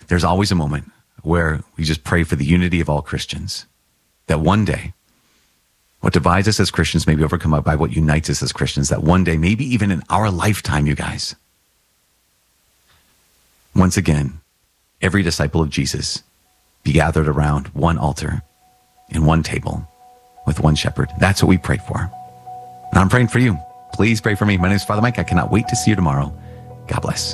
there's always a moment where we just pray for the unity of all Christians, that one day what divides us as Christians may be overcome by what unites us as Christians, that one day, maybe even in our lifetime, you guys, once again, every disciple of Jesus be gathered around one altar and one table with one shepherd. That's what we pray for. And I'm praying for you. Please pray for me. My name is Father Mike. I cannot wait to see you tomorrow. God bless.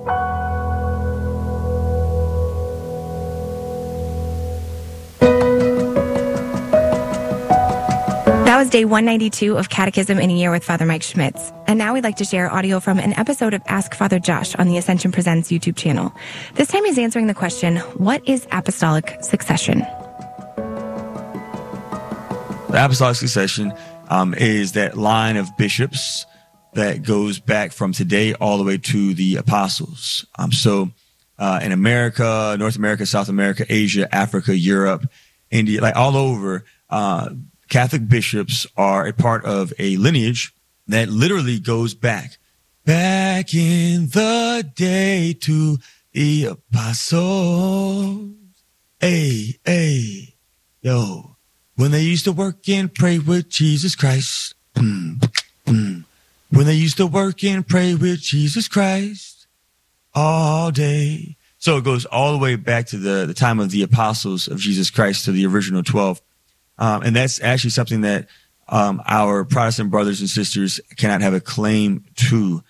That was day 192 of Catechism in a Year with Father Mike Schmitz. And now we'd like to share audio from an episode of Ask Father Josh on the Ascension Presents YouTube channel. This time he's answering the question, what is apostolic succession? The apostolic succession is that line of bishops that goes back from today all the way to the apostles. So in America, North America, South America, Asia, Africa, Europe, India, like all over, Catholic bishops are a part of a lineage that literally goes back in the day to the apostles. Hey, yo, when they used to work and pray with Jesus Christ. When they used to work and pray with Jesus Christ all day. So it goes all the way back to the time of the apostles of Jesus Christ, to the original 12. And that's actually something that our Protestant brothers and sisters cannot have a claim to.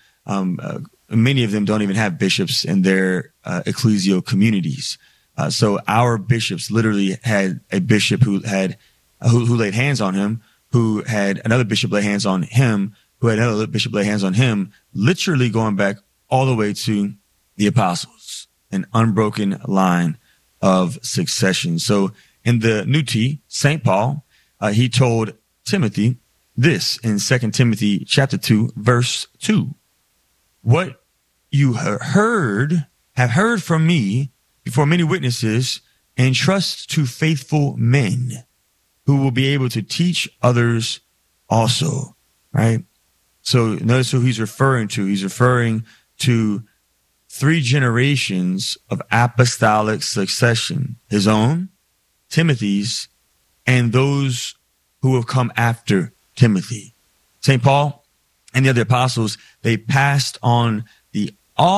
Many of them don't even have bishops in their ecclesial communities. So our bishops literally had a bishop who laid hands on him, who had another bishop lay hands on him, who had another bishop lay hands on him, literally going back all the way to the apostles, an unbroken line of succession. So in the New T, St. Paul, he told Timothy this in 2 Timothy chapter 2, verse 2. What you have heard from me before many witnesses, entrust to faithful men who will be able to teach others also, right? So notice who he's referring to. He's referring to 3 generations of apostolic succession, his own, Timothy's, and those who have come after Timothy. St. Paul and the other apostles, they passed on the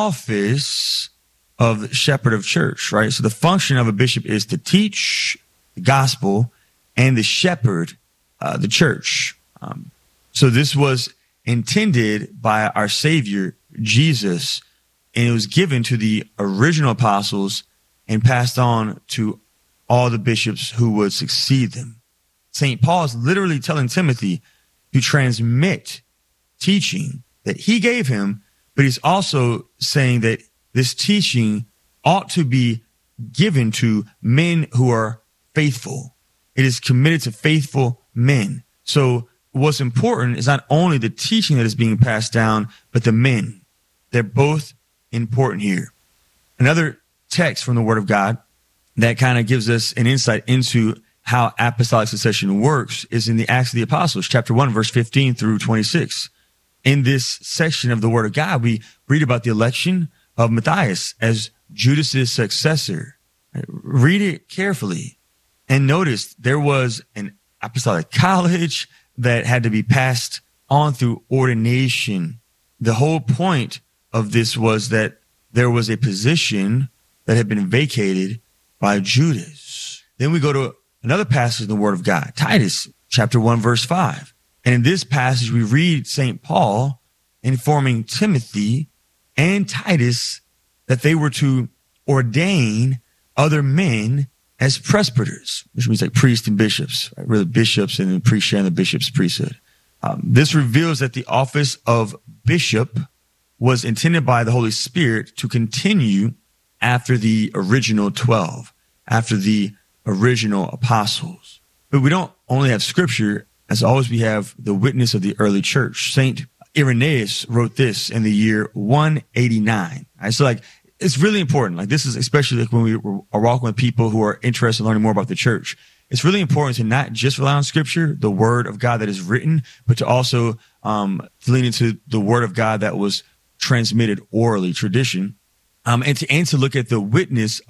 office of shepherd of church, right? So the function of a bishop is to teach the gospel and the shepherd, the church. So this was intended by our Savior, Jesus, and it was given to the original apostles and passed on to all the bishops who would succeed them. St. Paul is literally telling Timothy to transmit teaching that he gave him, but he's also saying that this teaching ought to be given to men who are faithful. It is committed to faithful men. So what's important is not only the teaching that is being passed down, but the men. They're both important here. Another text from the Word of God that kind of gives us an insight into how apostolic succession works is in the Acts of the Apostles, chapter 1, verse 15 through 26. In this section of the Word of God, we read about the election of Matthias as Judas's successor. Read it carefully and notice there was an apostolic college that had to be passed on through ordination. The whole point of this was that there was a position that had been vacated by Judas. Then we go to another passage in the Word of God, Titus chapter 1, verse 5. And in this passage, we read St. Paul informing Timothy and Titus that they were to ordain other men as presbyters, which means like priests and bishops, right? Really bishops and then priests sharing the bishop's priesthood. This reveals that the office of bishop was intended by the Holy Spirit to continue after the original 12, after the original apostles. But we don't only have scripture. As always, we have the witness of the early church. Saint Irenaeus wrote this in the year 189. Right? So like, it's really important. Like this is especially like when we are walking with people who are interested in learning more about the church. It's really important to not just rely on scripture, the word of God that is written, but to also lean into the word of God that was transmitted orally, tradition, and to look at the witness